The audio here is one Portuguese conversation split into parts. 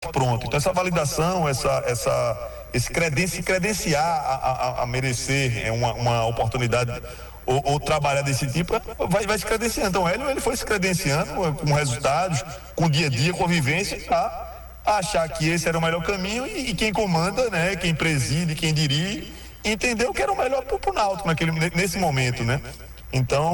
pronto. Então essa validação, esse credenciar a merecer uma oportunidade ou trabalhar desse tipo, vai se credenciando. Então ele foi se credenciando com resultados, com o dia a dia, com a vivência, a achar que esse era o melhor caminho e quem comanda, né, quem preside, quem dirige, entendeu que era o melhor para o Náutico nesse momento, né? Então,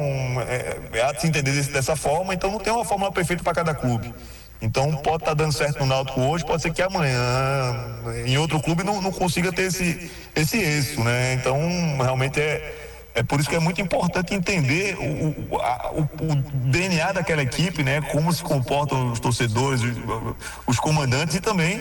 há de se entender dessa forma. Então não tem uma fórmula perfeita para cada clube. Então pode estar dando certo no Náutico hoje, pode ser que amanhã em outro clube não consiga ter esse êxito, né? Então realmente é por isso que é muito importante entender o DNA daquela equipe, né? Como se comportam os torcedores, os comandantes e também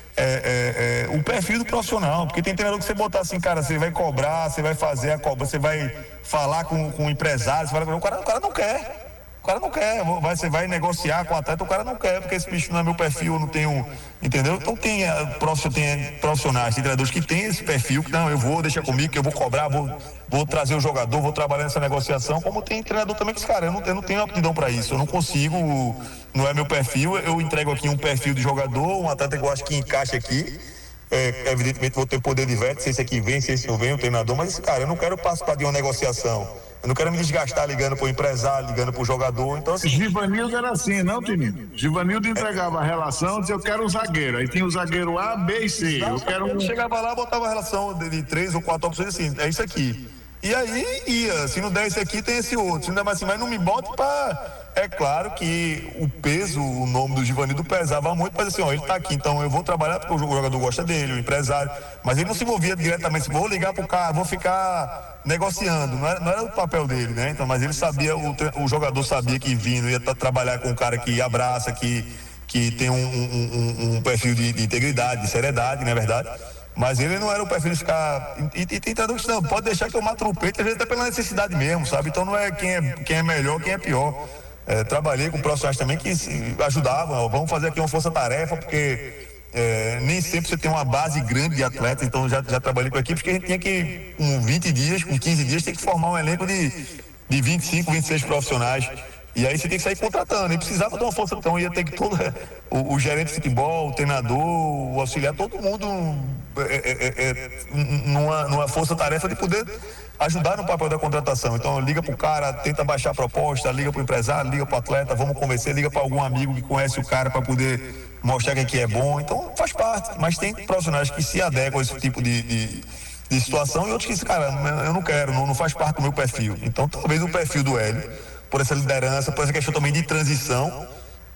o perfil do profissional, porque tem treinador que você botar assim, cara, você vai cobrar, você vai fazer a cobra, você vai falar com o empresário, o cara não quer. O cara não quer, você vai negociar com o atleta, o cara não quer, porque esse bicho não é meu perfil, eu não tenho, entendeu? Então tem profissionais, tem treinadores que tem esse perfil, que não, eu vou, deixa comigo, que eu vou cobrar, vou trazer o jogador, vou trabalhar nessa negociação, como tem treinador também que diz, cara, eu não tenho aptidão para isso, eu não consigo, não é meu perfil, eu entrego aqui um perfil de jogador, um atleta que eu acho que encaixa aqui, evidentemente vou ter poder de veto, se esse aqui vem, se esse não vem, o treinador, mas esse cara, eu não quero participar de uma negociação. Eu não quero me desgastar ligando para o empresário, ligando para o jogador. Então, assim. Givanildo era assim, não, Tininho? Givanildo entregava a relação, dizia, eu quero um zagueiro. Aí tinha o zagueiro A, B e C. Eu chegava lá, botava a relação de 3 ou 4 opções assim, é isso aqui. E aí ia, se não der esse aqui, tem esse outro. Se não der mais assim, mas não me bote para. É claro que o peso, o nome do Givanildo pesava muito, mas assim, ele tá aqui, então eu vou trabalhar porque o jogador gosta dele, o empresário, mas ele não se envolvia diretamente, vou ligar pro cara, vou ficar negociando, não era o papel dele, né? Então, mas ele sabia, o jogador sabia que vindo, ia trabalhar com um cara que abraça, que tem um perfil de integridade, de seriedade, não é verdade? Mas ele não era o perfil de ficar. E tem treinador que não, pode deixar que eu mato no peito, às vezes até pela necessidade mesmo, sabe? Então não é quem é melhor, quem é pior. Trabalhei com profissionais também que ajudavam, vamos fazer aqui uma força-tarefa, porque nem sempre você tem uma base grande de atletas, então já trabalhei com equipes que a gente tinha que, com 20 dias, com 15 dias, tem que formar um elenco de 25, 26 profissionais. E aí você tem que sair contratando, e precisava de uma força, então ia ter que todo o gerente de futebol, o treinador, o auxiliar, todo mundo numa força-tarefa de poder ajudar no papel da contratação. Então liga pro cara, tenta baixar a proposta, liga pro empresário, liga pro atleta, vamos convencer, liga para algum amigo que conhece o cara para poder mostrar que aqui é bom. Então faz parte, mas tem profissionais que se adequam a esse tipo de situação e outros que dizem, cara, eu não quero, não faz parte do meu perfil. Então talvez o perfil do Hélio, por essa liderança, por essa questão também de transição,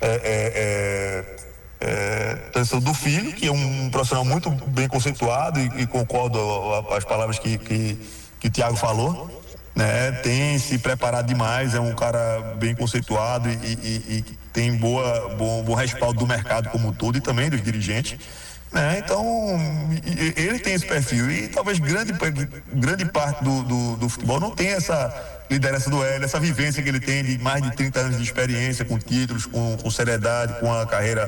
transição do filho, que é um profissional muito bem conceituado e concordo as palavras que o Thiago falou, né? Tem se preparado demais, é um cara bem conceituado e tem bom respaldo do mercado como um todo e também dos dirigentes, né? Então ele tem esse perfil e talvez grande parte do futebol não tem essa liderança do Hélio, essa vivência que ele tem de mais de 30 anos de experiência, com títulos, com seriedade, com a carreira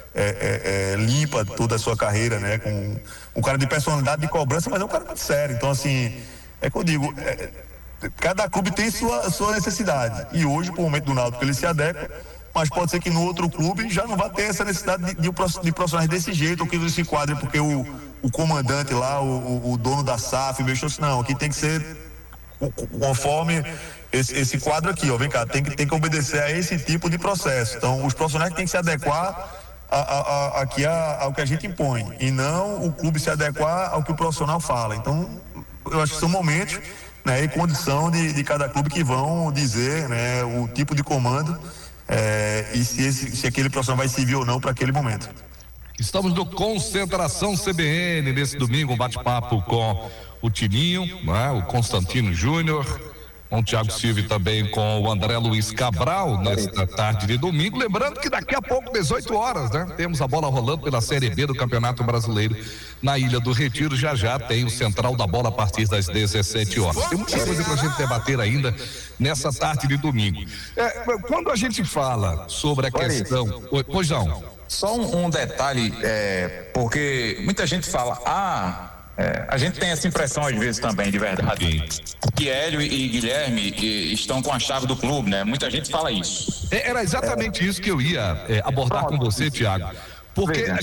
limpa, toda a sua carreira, né? Com um cara de personalidade, de cobrança, mas é um cara muito sério. Então, assim, é que eu digo, cada clube tem sua necessidade. E hoje, por momento do Náutico, ele se adequa, mas pode ser que no outro clube já não vá ter essa necessidade de profissionais desse jeito, ou que eles se enquadrem, porque o comandante lá, o dono da SAF, mexeu assim, não, aqui tem que ser conforme esse quadro aqui, ó, vem cá, tem que obedecer a esse tipo de processo. Então, os profissionais têm que se adequar aqui ao que a gente impõe, e não o clube se adequar ao que o profissional fala. Então, eu acho que são momentos, né, e condição de cada clube que vão dizer, né, o tipo de comando e se aquele profissional vai servir ou não para aquele momento. Estamos no Concentração CBN nesse domingo, um bate-papo com o Tininho, né, o Constantino Júnior, com o Thiago Silva e também com o André Luiz Cabral nesta tarde de domingo. Lembrando que daqui a pouco, 18 horas, né? Temos a bola rolando pela Série B do Campeonato Brasileiro na Ilha do Retiro. Já tem o Central da Bola a partir das 17 horas. Tem muita coisa pra gente debater ainda nessa tarde de domingo. Quando a gente fala sobre a questão... Pois não. Só um detalhe, porque muita gente fala, a gente tem essa impressão às vezes também, de verdade, que Hélio e Guilherme estão com a chave do clube, né? Muita gente fala isso. Era exatamente isso que eu ia abordar com você, Thiago. Porque Veja.